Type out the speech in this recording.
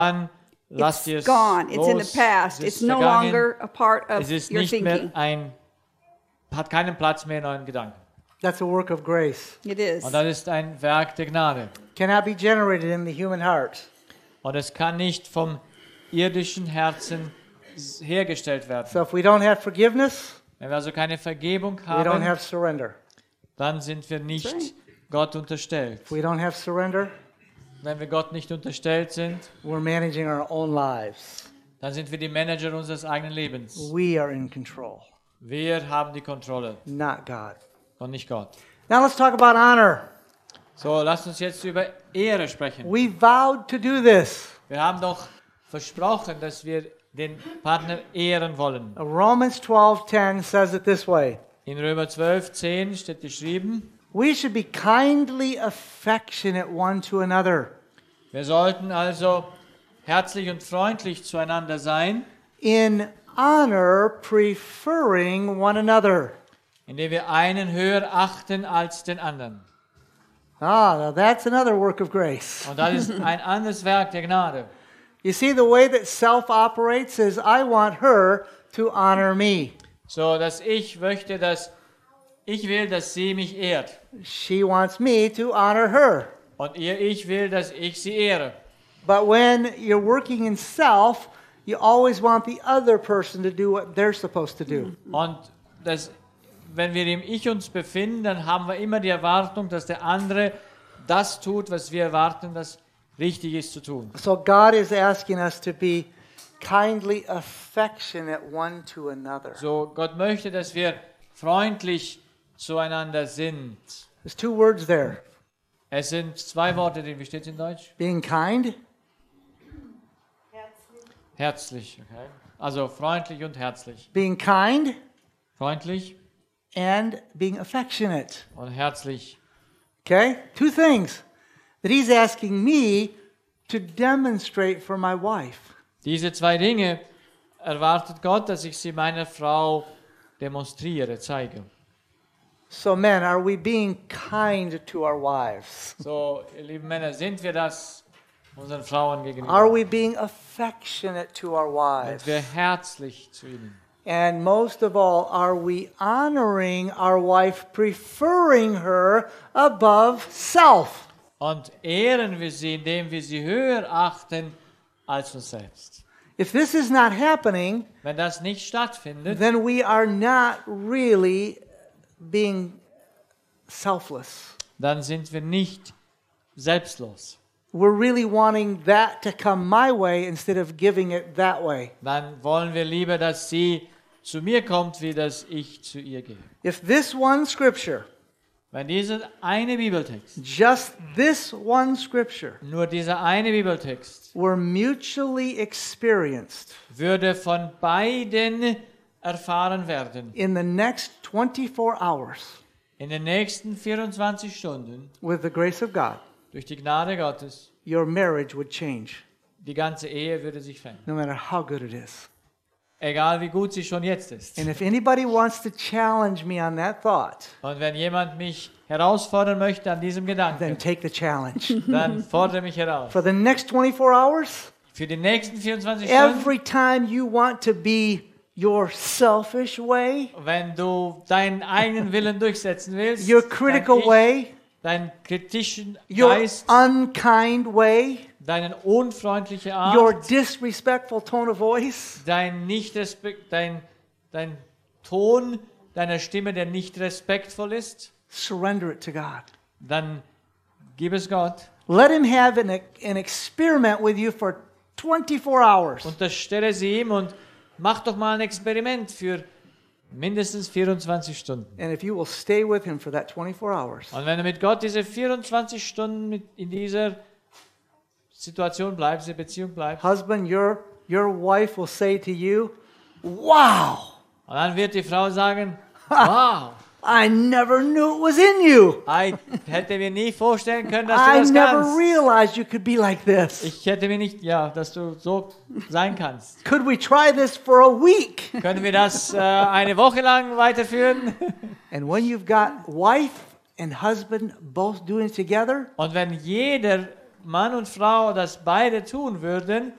dann lasst ihr It's es gone. It's in los. the past. Es It's ist no vergangen. longer a part of Es ist your nicht mehr thinking. hat keinen Platz mehr in euren Gedanken. That's a work of grace. It is. Und das ist ein Werk der Gnade. Cannot be generated in the human heart. Und es kann nicht vom irdischen Herzen hergestellt werden. So if we don't have forgiveness, Wenn wir also keine Vergebung we don't haben, have surrender. dann sind wir nicht right. Gott unterstellt. If we don't have surrender, Wenn wir Gott nicht unterstellt sind, we're managing our own lives. dann sind wir die Manager unseres eigenen Lebens. We are in control, Wir haben die Kontrolle not God. und nicht Gott. Now let's talk about honor. So, lasst uns jetzt über Ehre sprechen. We vowed to do this. Wir haben doch versprochen, dass wir den Partner ehren wollen. Romans 12:10 says it this way. In Römer 12,10 steht geschrieben, We should be kindly affectionate one to another, wir sollten also herzlich und freundlich zueinander sein, in honor preferring one another. indem wir einen höher achten als den anderen. Now that's another work of grace. Und das ist ein anderes Werk der Gnade. You see, the way that self operates is I want her to honor me. So, dass ich möchte, dass ich will, dass sie mich ehrt. She wants me to honor her. Und ich will, dass ich sie ehre. But when you're working in self, you always want the other person to do what they're supposed to do. Und wenn wir im Ich uns befinden, dann haben wir immer die Erwartung, dass der andere das tut, was wir erwarten, das richtig ist zu tun. So God is asking us to be kindly affectionate one to another. So, Gott möchte, dass wir freundlich zueinander sind. There's two words there. Es sind zwei Worte, wie steht es in Deutsch? Being kind Herzlich, okay. Also freundlich und herzlich. being kind Freundlich and being affectionate. und herzlich. Okay? Two things that he's asking me to demonstrate for my wife. Diese zwei Dinge erwartet Gott, dass ich sie meiner Frau demonstriere, zeige. So men, are we being kind to our wives? So, ihr lieben Männer, sind wir das unseren Frauen gegenüber? Are we being affectionate to our Sind wir wives? herzlich zu ihnen? And most of all, are we honoring our wife, preferring her above self? Und ehren wir sie, indem wir sie höher achten als uns selbst. If this is not happening, Wenn das nicht stattfindet, then we are not really being selfless. dann sind wir nicht selbstlos. We're really wanting that to come my way instead of giving it that way. Dann wollen wir lieber, dass sie zu mir kommt, wie dass ich zu ihr gehe. If this one scripture, Wenn dieser eine Bibeltext, just this one scripture, nur dieser eine Bibeltext, were mutually experienced würde von beiden erfahren werden, in the next 24 hours in den nächsten 24 Stunden, with the grace of God, durch die Gnade Gottes, your marriage would change, die ganze Ehe würde sich verändern. no matter how good it is. Egal wie gut sie schon jetzt ist. And if anybody wants to challenge me on that thought, Und wenn jemand mich herausfordern möchte an diesem then Gedanken, take the challenge. dann fordere mich heraus. For the next 24 hours, Für die nächsten 24 Stunden, every time you want to be your selfish way, wenn du deinen eigenen Willen durchsetzen willst, your critical way, deinen kritischen your Geist, unkind way, deine unfreundliche your Art, disrespectful tone of voice, dein Ton deiner Stimme, der nicht respektvoll ist, surrender it to God. dann gib es Gott. Let him have an experiment with you for 24 hours. Unterstelle sie ihm und mach doch mal ein Experiment für mindestens 24 Stunden. And if you will stay with him for that 24 hours, Und wenn du mit Gott diese 24 Stunden in dieser Situation bleibst, in der Beziehung bleibst, husband, your wife will say to you, wow, und dann wird die Frau sagen, wow, I never knew it was in you. ich hätte mir nie vorstellen können, dass I du das never kannst. realized you could be like this. Ich hätte mir nicht, dass du so sein kannst. Could we try this for a week? Können wir das eine Woche lang weiterführen? And when you've got wife and husband both doing it together, Und wenn jeder Mann und Frau das beide tun würden,